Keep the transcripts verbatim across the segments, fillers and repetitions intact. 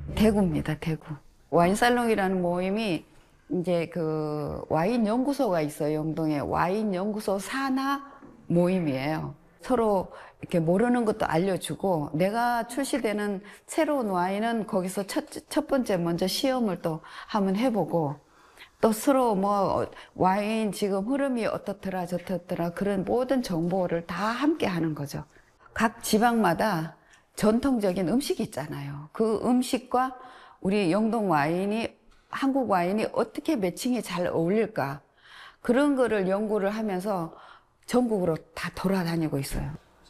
대구입니다, 대구. 와인살롱이라는 모임이 이제 그 와인 연구소가 있어요. 영동에 와인 연구소 산하 모임이에요. 서로 이렇게 모르는 것도 알려주고, 내가 출시되는 새로운 와인은 거기서 첫, 첫 번째 먼저 시험을 또 한번 해보고, 또 서로 뭐 와인 지금 흐름이 어떻더라 저떻더라 그런 모든 정보를 다 함께 하는 거죠. 각 지방마다 전통적인 음식이 있잖아요. 그 음식과 우리 영동 와인이, 한국 와인이 어떻게 매칭이 잘 어울릴까, 그런 거를 연구를 하면서 전국으로 다 돌아다니고 있어요.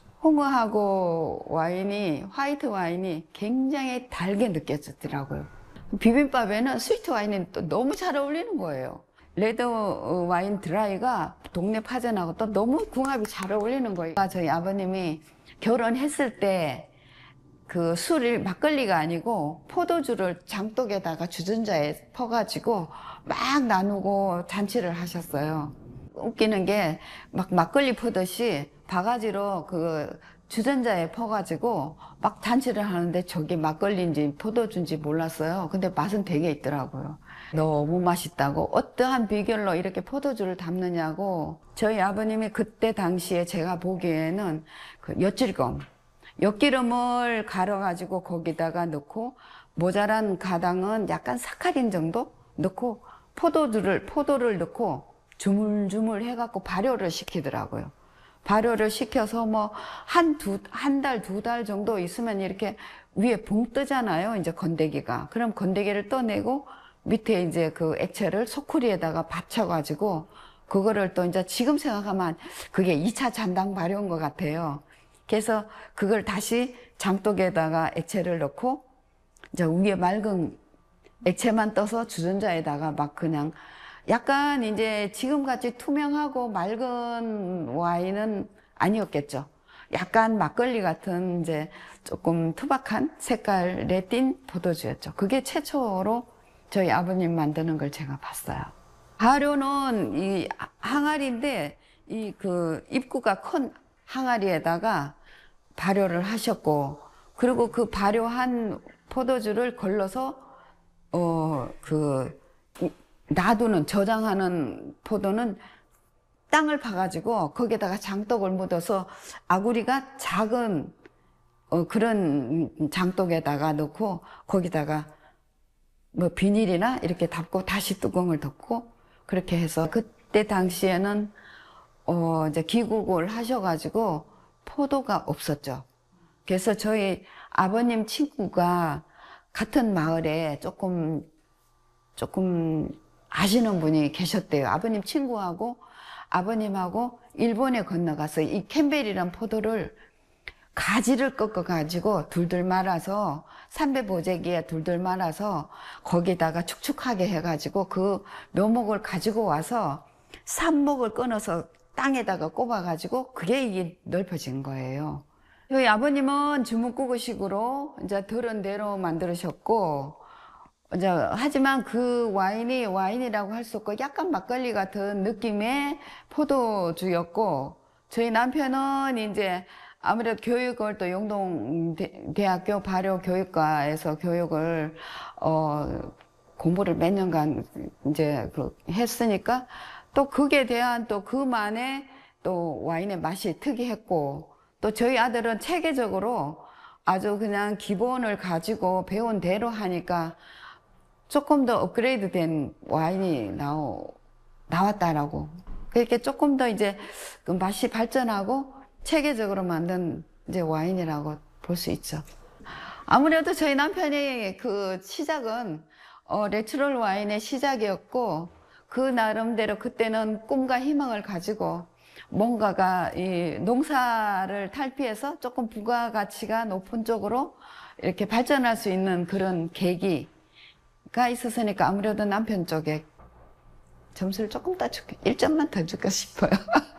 홍어하고 와인이, 화이트 와인이 굉장히 달게 느껴지더라고요. 비빔밥에는 스위트 와인이 또 너무 잘 어울리는 거예요. 레드 와인 드라이가 동네 파전하고 또 너무 궁합이 잘 어울리는 거예요. 저희 아버님이 결혼했을 때 그 술이 막걸리가 아니고 포도주를 장독에다가 주전자에 퍼가지고 막 나누고 잔치를 하셨어요. 웃기는 게 막 막걸리 퍼듯이 바가지로 그 주전자에 퍼가지고 막 잔치를 하는데 저게 막걸리인지 포도주인지 몰랐어요. 근데 맛은 되게 있더라고요. 너무 맛있다고, 어떠한 비결로 이렇게 포도주를 담느냐고. 저희 아버님이 그때 당시에 제가 보기에는 그 엿질검, 엿기름을 갈아가지고 거기다가 넣고, 모자란 가당은 약간 사카린 정도 넣고, 포도주를, 포도를 넣고 주물주물 해갖고 발효를 시키더라고요. 발효를 시켜서 뭐 한 두, 한 달, 두 달 정도 있으면 이렇게 위에 붕 뜨잖아요. 이제 건더기가. 그럼 건더기를 떠내고 밑에 이제 그 액체를 소쿠리에다가 받쳐가지고 그거를 또 이제 지금 생각하면 그게 이 차 잔당 발효인 것 같아요. 그래서 그걸 다시 장독에다가 액체를 넣고 이제 위에 맑은 액체만 떠서 주전자에다가 막 그냥 약간 이제 지금같이 투명하고 맑은 와인은 아니었겠죠. 약간 막걸리 같은 이제 조금 투박한 색깔의 띤 포도주였죠. 그게 최초로 저희 아버님 만드는 걸 제가 봤어요. 발효는 이 항아리인데 이 그 입구가 큰 항아리에다가 발효를 하셨고, 그리고 그 발효한 포도주를 걸러서 어 그 놔두는, 저장하는 포도는 땅을 파가지고 거기에다가 장독을 묻어서 아구리가 작은 어 그런 장독에다가 넣고 거기다가 뭐 비닐이나 이렇게 덮고 다시 뚜껑을 덮고, 그렇게 해서 그때 당시에는 어 이제 귀국을 하셔가지고 포도가 없었죠. 그래서 저희 아버님 친구가 같은 마을에 조금 조금 아시는 분이 계셨대요. 아버님 친구하고 아버님하고 일본에 건너가서 이 캠벨이란 포도를 가지를 꺾어 가지고 둘둘 말아서 삼배 보재기에 둘둘 말아서 거기다가 축축하게 해가지고 그 묘목을 가지고 와서 삽목을 끊어서 땅에다가 꼽아 가지고 그게 이게 넓어진 거예요. 저희 아버님은 주먹구구식으로 이제 들은 대로 만들으셨고, 이제 하지만 그 와인이 와인이라고 할 수 없고 약간 막걸리 같은 느낌의 포도주였고, 저희 남편은 이제 아무래도 교육을 또 영동대학교 발효교육과에서 교육을 어 공부를 몇 년간 이제 그 했으니까 또 그게 대한 또 그만의 또 와인의 맛이 특이했고, 또 저희 아들은 체계적으로 아주 그냥 기본을 가지고 배운 대로 하니까 조금 더 업그레이드 된 와인이 나오, 나왔다라고. 그렇게 조금 더 이제 그 맛이 발전하고 체계적으로 만든 이제 와인이라고 볼 수 있죠. 아무래도 저희 남편의 그 시작은 어, 내추럴 와인의 시작이었고, 그 나름대로 그때는 꿈과 희망을 가지고 뭔가가 이 농사를 탈피해서 조금 부가가치가 높은 쪽으로 이렇게 발전할 수 있는 그런 계기가 있었으니까 아무래도 남편 쪽에 점수를 조금 더 줄게, 일 점만 더 줄까 싶어요.